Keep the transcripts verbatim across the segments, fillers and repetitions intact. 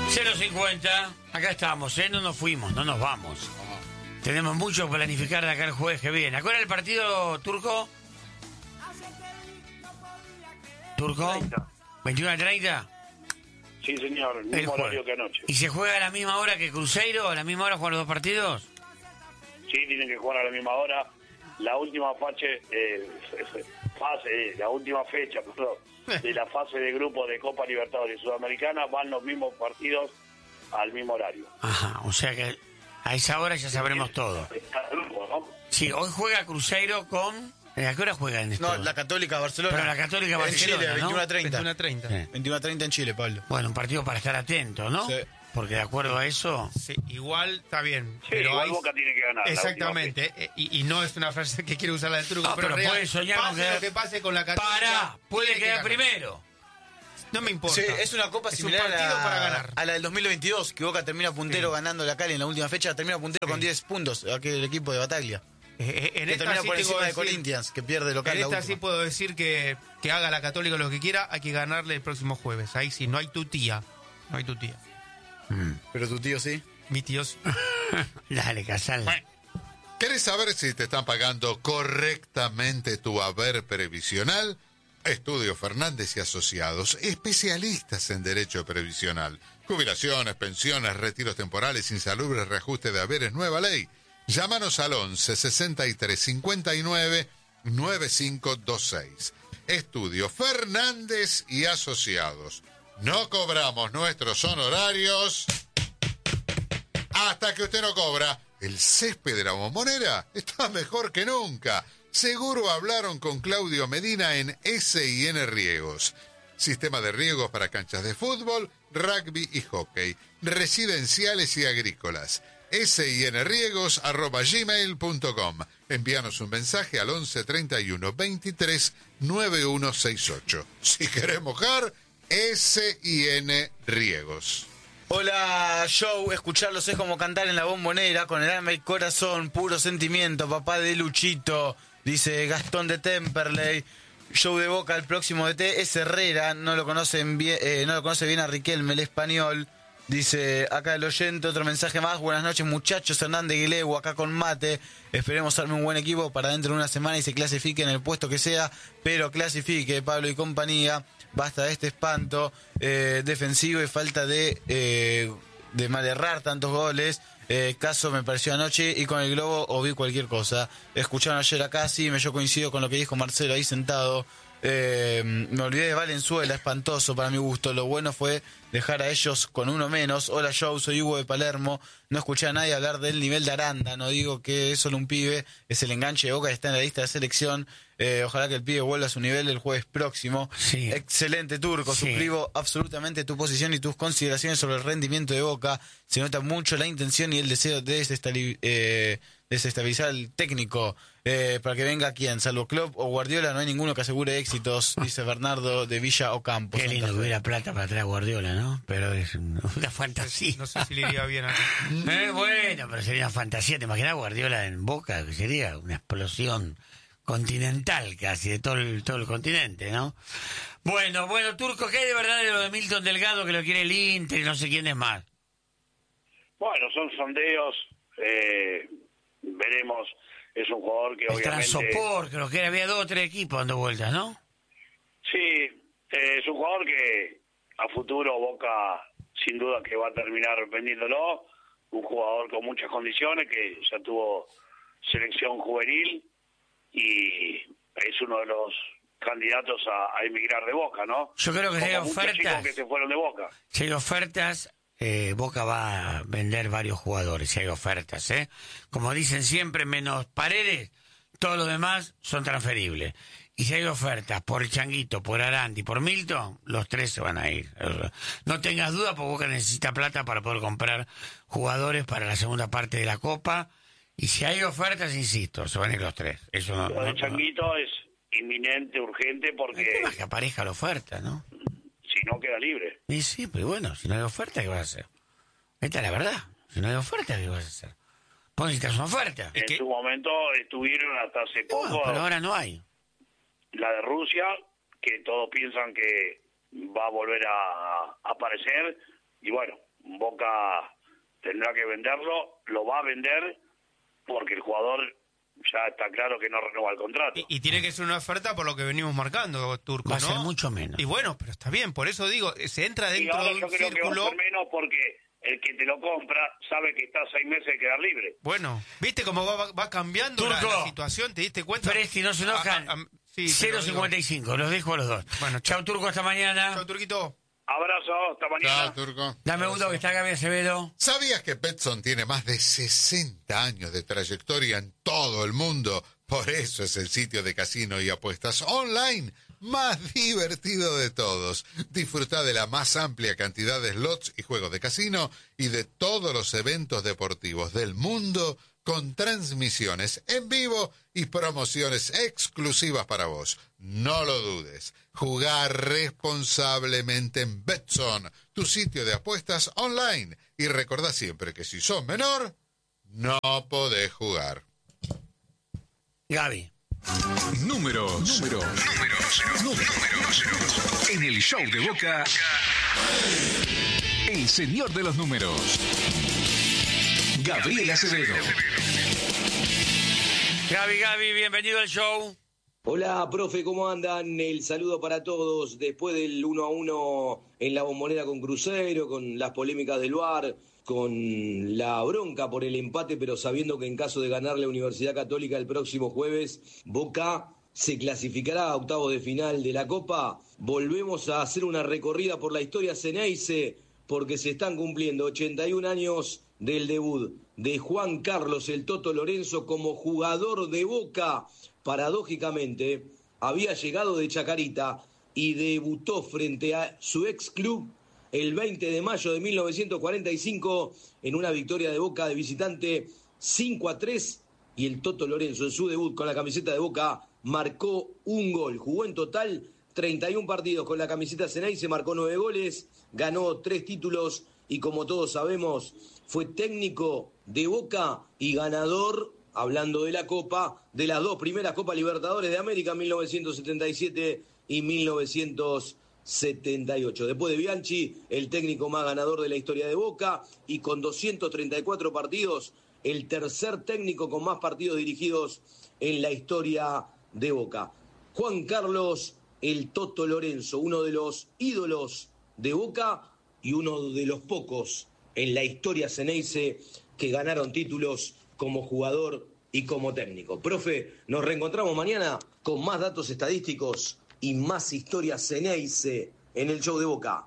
cero cincuenta, acá estamos, ¿eh? No nos fuimos, no nos vamos. Tenemos mucho que planificar de acá el jueves que viene. ¿A qué hora el partido, Turco? ¿Turco? ¿veintiuno a treinta? Sí, señor, el mismo horario que anoche. ¿Y se juega a la misma hora que Cruzeiro? ¿A la misma hora juegan los dos partidos? Sí, tienen que jugar a la misma hora. La última fase, eh, fase, la última fecha, perdón, de la fase de grupo de Copa Libertadores Sudamericana van los mismos partidos al mismo horario. Ajá, o sea que a esa hora ya sabremos todo. Grupo, ¿no? Sí, hoy juega Cruzeiro con... ¿A qué hora juegan esto? No, la Católica Barcelona. Pero la Católica Barcelona, en Chile, ¿no? veintiuno a treinta. veintiuno a treinta. Sí. veintiuno a treinta en Chile, Pablo. Bueno, un partido para estar atento, ¿no? Sí. Porque de acuerdo a eso... Sí, igual está bien. Sí, pero igual hay... Boca tiene que ganar. Exactamente. eh, Y, y no es una frase que quiere usar la del truco. No, pero real. puede soñar con Pase quedar- lo que pase con la Católica. ¡Para! Puede tiene que quedar ganar. primero. No me importa. Sí, es una copa Es similar un partido a, para ganar. a la del dos mil veintidós, que Boca termina puntero Sí. ganando la Cali en la última fecha, termina puntero Sí. con diez puntos, aquel equipo de Bataglia. Eh, eh, en Que esta termina sí por tengo encima que de decir- Corinthians, que pierde local En la esta última. sí puedo decir que, que haga la Católica lo que quiera, hay que ganarle el próximo jueves. Ahí sí, no hay tu tía. No hay tu tía. Pero tu tío sí. Mi tío sí. Dale, Casal. ¿Querés saber si te están pagando correctamente tu haber previsional? Estudio Fernández y Asociados, especialistas en derecho previsional. Jubilaciones, pensiones, retiros temporales, insalubres, reajuste de haberes, nueva ley. Llámanos al once sesenta y tres cincuenta y nueve noventa y cinco veintiséis. Estudio Fernández y Asociados. No cobramos nuestros honorarios hasta que usted no cobra. El césped de la Bombonera está mejor que nunca. Seguro hablaron con Claudio Medina en S I N Riegos. Sistema de riegos para canchas de fútbol, rugby y hockey, residenciales y agrícolas. sinriegos arroba gmail punto com. Envíanos un mensaje al once treinta y uno veintitrés noventa y uno sesenta y ocho. Si querés mojar, S I N Riegos. Hola, Joe, escucharlos es como cantar en la Bombonera, con el alma y corazón, puro sentimiento, papá de Luchito, dice Gastón de Temperley. Show de Boca, el próximo D T es Herrera, no lo conocen bien, eh, no lo conoce bien a Riquelme, el español. Dice acá el oyente, otro mensaje más. Buenas noches, muchachos. Hernández Guilegu, acá con Mate. Esperemos arme un buen equipo para dentro de una semana y se clasifique en el puesto que sea, pero clasifique, Pablo y compañía. Basta de este espanto eh, defensivo y falta de, eh, de mal errar tantos goles. Eh, caso me pareció anoche y con el globo o vi cualquier cosa. Escucharon ayer acá, sí, me yo coincido con lo que dijo Marcelo ahí sentado. Eh, me olvidé de Valenzuela, espantoso para mi gusto. Lo bueno fue dejar a ellos con uno menos. Hola Joe, soy Hugo de Palermo. No escuché a nadie hablar del nivel de Aranda. No digo que es solo un pibe, es el enganche de Boca y está en la lista de selección. Eh, ojalá que el pibe vuelva a su nivel el jueves próximo. Sí. Excelente, Turco. Sí. Suscribo absolutamente tu posición y tus consideraciones sobre el rendimiento de Boca. Se nota mucho la intención y el deseo de desestali- eh, desestabilizar al técnico. Eh, para que venga quien, salvo Klopp o Guardiola, no hay ninguno que asegure éxitos, dice Bernardo de Villa Ocampo. Qué lindo Santa que Fe. hubiera plata para traer a Guardiola, ¿no? Pero es una fantasía. No sé si le iría bien acá. Eh, bueno, pero sería una fantasía. ¿Te imaginas Guardiola en Boca? Que sería una explosión continental casi, de todo el, todo el continente, ¿no? Bueno, bueno, Turco, ¿qué hay de verdad de lo de Milton Delgado que lo quiere el Inter y no sé quién es más? Bueno, son sondeos, eh, veremos. Es un jugador que El obviamente... Transopor, creo que era, había dos o tres equipos dando vueltas, ¿no? Sí, eh, es un jugador que a futuro Boca sin duda que va a terminar vendiéndolo. Un jugador con muchas condiciones, que ya tuvo selección juvenil y es uno de los candidatos a, a emigrar de Boca, ¿no? Yo creo que si hay Como muchos chicos ofertas, que se fueron de Boca. si hay ofertas, eh, Boca va a vender varios jugadores, si hay ofertas, ¿eh? Como dicen siempre, menos Paredes, todo lo demás son transferibles. Y si hay ofertas por el Changuito, por Arandi, por Milton, los tres se van a ir. No tengas duda, porque Boca necesita plata para poder comprar jugadores para la segunda parte de la Copa. Y si hay ofertas, insisto, se van a ir los tres. Eso no, Lo no, de Changuito es inminente, urgente, El porque tema es que aparezca la oferta, ¿no? si no queda libre. Y sí, pero bueno, si no hay oferta, ¿qué vas a hacer? Esta es la verdad. Si no hay oferta, ¿qué vas a hacer? Vos necesitas una oferta. En que- su momento estuvieron hasta hace poco... Bueno, pero ahora no hay. la de Rusia, que todos piensan que va a volver a, a aparecer, y bueno, Boca tendrá que venderlo, lo va a vender porque el jugador ya está claro que no renueva el contrato. Y, y tiene que ser una oferta por lo que venimos marcando, Turco, Va a ¿no? ser mucho menos. Y bueno, pero está bien, por eso digo, se entra Y dentro ahora de yo un creo que va a círculo. ser menos porque el que te lo compra sabe que está seis meses de quedar libre. Bueno, ¿viste cómo va, va cambiando la, Turco. la situación? ¿Te diste cuenta? Presti, no se enojan. Ah, ah, ah, sí, cero te lo digo. cincuenta y cinco, los dejo a los dos. Bueno, chau, Turco, hasta mañana. Chau, Turquito. Abrazo, hasta mañana. Chao, Turco. Dame uno que está Gaby Acevedo. ¿Sabías que Betson tiene más de sesenta años de trayectoria en todo el mundo? Por eso es el sitio de casino y apuestas online más divertido de todos. Disfruta de la más amplia cantidad de slots y juegos de casino y de todos los eventos deportivos del mundo con transmisiones en vivo y promociones exclusivas para vos. No lo dudes. Jugar responsablemente en Betson, tu sitio de apuestas online. Y recordá siempre que si sos menor, no podés jugar. Gaby. Números. Números. Números. Números. En el show de Boca, el señor de los números, Gabriel Acevedo. Gaby, Gaby, bienvenido al show. Hola, profe, ¿cómo andan? El saludo para todos. Después del uno a uno en la Bombonera con Cruzeiro, con las polémicas del V A R, con la bronca por el empate, pero sabiendo que en caso de ganar la Universidad Católica el próximo jueves, Boca se clasificará a octavos de final de la Copa. Volvemos a hacer una recorrida por la historia Ceneice, porque se están cumpliendo ochenta y un años del debut de Juan Carlos el Toto Lorenzo como jugador de Boca. Paradójicamente, había llegado de Chacarita y debutó frente a su ex club el veinte de mayo de mil novecientos cuarenta y cinco en una victoria de Boca de visitante cinco a tres, y el Toto Lorenzo en su debut con la camiseta de Boca marcó un gol. Jugó en total treinta y un partidos con la camiseta Ceneice, marcó nueve goles, ganó tres títulos y, como todos sabemos, fue técnico de Boca y ganador, hablando de la Copa, de las dos primeras Copas Libertadores de América, mil novecientos setenta y siete y mil novecientos setenta y ocho. Después de Bianchi, el técnico más ganador de la historia de Boca, y con doscientos treinta y cuatro partidos, el tercer técnico con más partidos dirigidos en la historia de Boca. Juan Carlos el Toto Lorenzo, uno de los ídolos de Boca y uno de los pocos en la historia Ceneice que ganaron títulos como jugador y como técnico. Profe, nos reencontramos mañana con más datos estadísticos y más historias Ceneice en el show de Boca.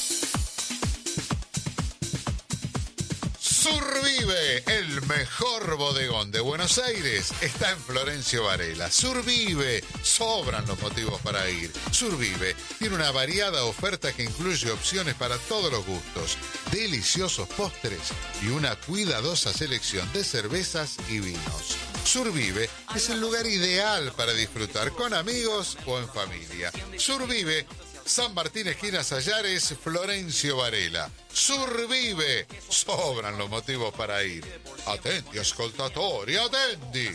Survive, el mejor bodegón de Buenos Aires, está en Florencio Varela. Survive, sobran los motivos para ir. Survive tiene una variada oferta que incluye opciones para todos los gustos, deliciosos postres y una cuidadosa selección de cervezas y vinos. Survive es el lugar ideal para disfrutar con amigos o en familia. Survive, San Martín, esquina Sallares, Florencio Varela. Survive, sobran los motivos para ir. Attenti, ascoltatori, attenti.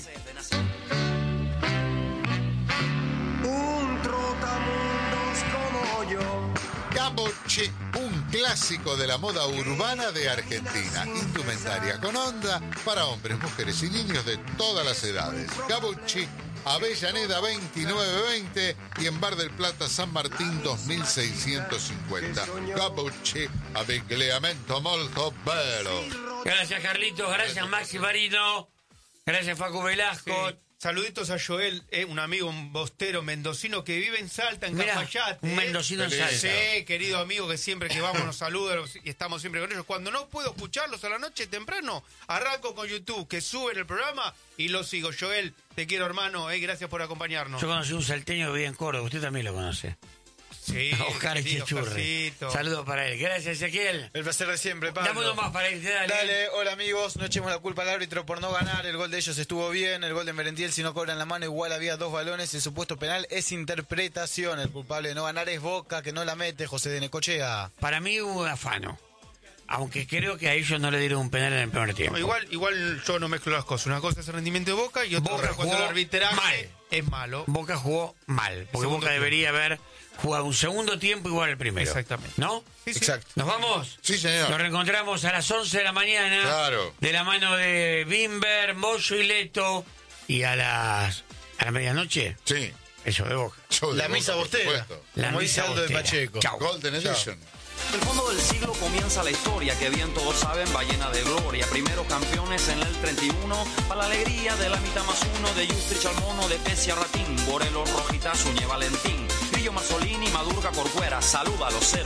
Un trotamundos como yo. Gabucci, un clásico de la moda urbana de Argentina. Indumentaria con onda para hombres, mujeres y niños de todas las edades. Gabucci, Avellaneda veintinueve veinte y en Bar del Plata San Martín dos mil seiscientos cincuenta. Gabucci, abbigliamento molto bello. Gracias, Carlitos. Gracias, Maxi Marino. Gracias, Facu Velasco. Sí. Saluditos a Joel, eh, un amigo, un bostero mendocino que vive en Salta, en Mirá, Cafayate. un eh. mendocino en Salta. Sí, querido amigo, que siempre que vamos nos saluda y estamos siempre con ellos. Cuando no puedo escucharlos a la noche temprano, arranco con YouTube, que suben el programa y lo sigo. Joel, te quiero, hermano, eh, gracias por acompañarnos. Yo conocí un salteño que vivía en Córdoba. Usted también lo conoce. Sí, Oscar querido Echechurri. Oscarcito. Saludos para él. Gracias, Ezequiel. El placer de siempre, Pablo. Dame uno más para irte, dale. Dale, hola amigos, no echemos la culpa al árbitro por no ganar, el gol de ellos estuvo bien, el gol de Merentiel si no cobran la mano igual había dos balones, el supuesto penal es interpretación, el culpable de no ganar es Boca, que no la mete, José de Necochea. Para mí hubo un afano. aunque creo que a ellos no le dieron un penal en el primer tiempo. No, igual, igual yo no mezclo las cosas. Una cosa es el rendimiento de Boca y otra Boca cosa cuando jugó el arbitraje mal. es malo. Boca jugó mal, porque Segundo Boca tiempo. debería haber jugado un segundo tiempo igual al primero. Exactamente. ¿No? Sí, sí. Exacto. ¿Nos vamos? Sí, señor. Nos reencontramos a las once de la mañana. Claro. De la mano de Bimber, Moyo y Leto. Y a las a la medianoche, Sí. eso de Boca. Show de La Boca, misa por bostera. supuesto. La Como misa dice Aldo de bostera. Pacheco. Chau. Golden Chao. Edition. Del fondo del siglo comienza la historia que bien todos saben va llena de gloria. Primero campeones en el treinta y uno, para la alegría de la mitad más uno, de Justrich al Mono, de Pesia Ratín, Morelos, Rojitas, Uñe Valentín, Grillo Marzolini, Madurga Corcuera, saluda a los cero.